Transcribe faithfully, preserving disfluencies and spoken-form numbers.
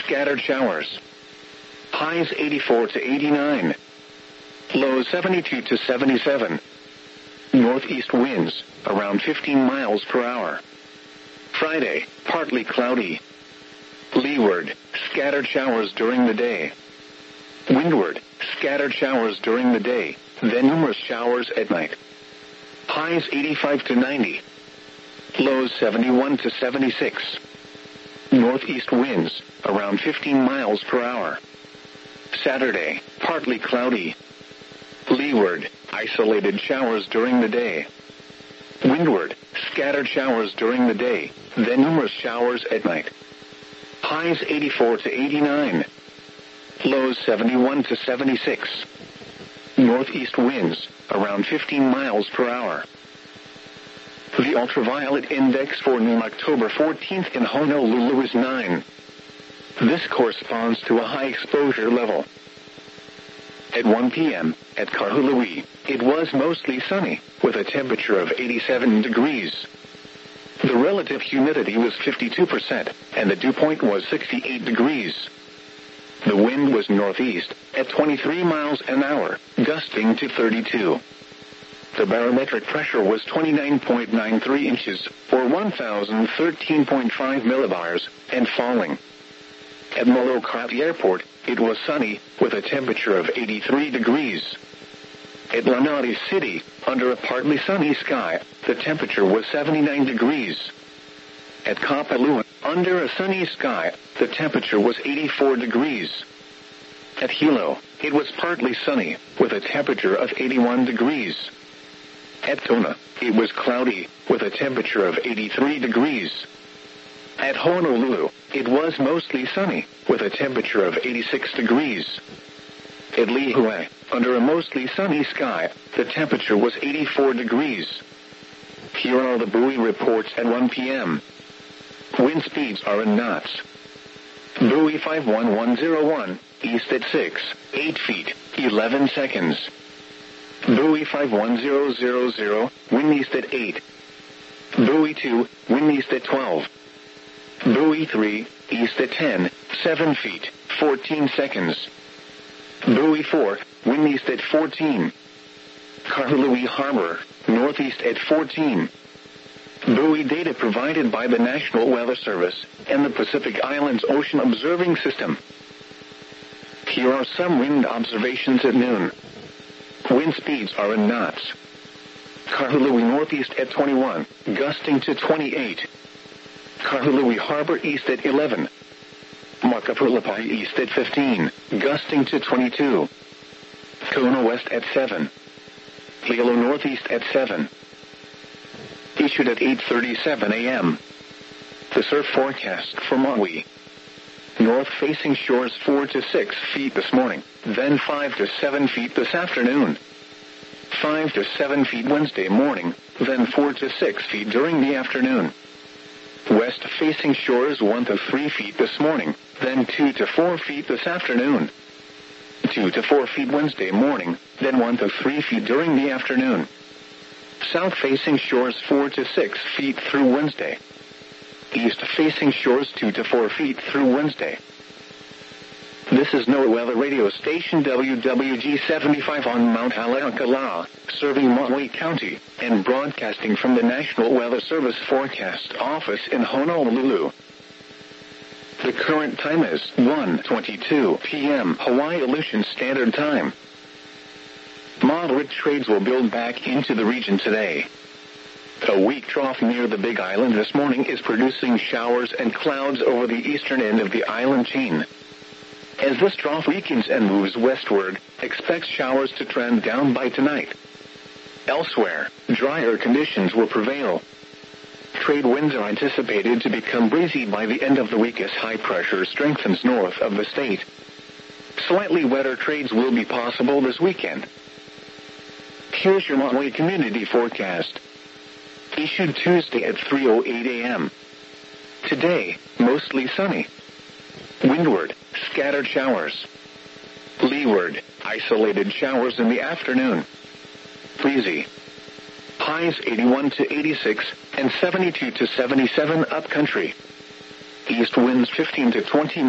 scattered showers. Highs eighty-four to eighty-nine. Lows seventy-two to seventy-seven. Northeast winds, around fifteen miles per hour. Friday, partly cloudy. Leeward, scattered showers during the day. Windward, scattered showers during the day, then numerous showers at night. Highs eighty-five to ninety. Lows seventy-one to seventy-six. Northeast winds, around fifteen miles per hour. Saturday, partly cloudy. Leeward, isolated showers during the day. Windward, scattered showers during the day, then numerous showers at night. Highs eighty-four to eighty-nine. Lows seventy-one to seventy-six. Northeast winds, around fifteen miles per hour. The ultraviolet index for noon October fourteenth in Honolulu is nine. This corresponds to a high exposure level. At one p.m., at Kahului, it was mostly sunny, with a temperature of eighty-seven degrees. The relative humidity was fifty-two percent, and the dew point was sixty-eight degrees. The wind was northeast, at twenty-three miles an hour, gusting to thirty-two. The barometric pressure was twenty-nine point nine three inches, or one thousand thirteen point five millibars, and falling. At Molokai Airport, it was sunny, with a temperature of eighty-three degrees. At Lanai City, under a partly sunny sky, the temperature was seventy-nine degrees. At Kapalua, under a sunny sky, the temperature was eighty-four degrees. At Hilo, it was partly sunny, with a temperature of eighty-one degrees. At Kona, it was cloudy, with a temperature of eighty-three degrees. At Honolulu, it was mostly sunny, with a temperature of eighty-six degrees. At Lihue, under a mostly sunny sky, the temperature was eighty-four degrees. Here are the buoy reports at one p.m. Wind speeds are in knots. Buoy five one one zero one, east at six, eight feet, eleven seconds. Buoy five one zero zero zero, wind east at eight. Buoy two, wind east at twelve. Buoy three, east at ten, seven feet, fourteen seconds. Buoy four, wind east at fourteen. Kahului Harbor, northeast at fourteen. Buoy data provided by the National Weather Service and the Pacific Islands Ocean Observing System. Here are some wind observations at noon. Wind speeds are in knots. Kahului northeast at twenty-one, gusting to twenty-eight. Kahului Harbor east at eleven. Makapulapai east at fifteen, gusting to twenty-two. Kona west at seven. Hilo northeast at seven. Issued at eight thirty-seven a.m. The surf forecast for Maui. North-facing shores four to six feet this morning, then five to seven feet this afternoon. five to seven feet Wednesday morning, then four to six feet during the afternoon. West-facing shores one to three feet this morning, then two to four feet this afternoon. two to four feet Wednesday morning, then one to three feet during the afternoon. South-facing shores four to six feet through Wednesday. East-facing shores two to four feet through Wednesday. This is NOAA Weather Radio Station W W G seventy-five on Mount Haleakala, serving Maui County, and broadcasting from the National Weather Service Forecast Office in Honolulu. The current time is one twenty-two p.m. Hawaii Aleutian Standard Time. Moderate trades will build back into the region today. A weak trough near the Big Island this morning is producing showers and clouds over the eastern end of the island chain. As this trough weakens and moves westward, expect showers to trend down by tonight. Elsewhere, drier conditions will prevail. Trade winds are anticipated to become breezy by the end of the week as high pressure strengthens north of the state. Slightly wetter trades will be possible this weekend. Here's your Maui community forecast. Issued Tuesday at three oh eight a.m. Today, mostly sunny. Windward, scattered showers. Leeward, isolated showers in the afternoon. Breezy. Highs eighty-one to eighty-six and seventy-two to seventy-seven upcountry. East winds fifteen to twenty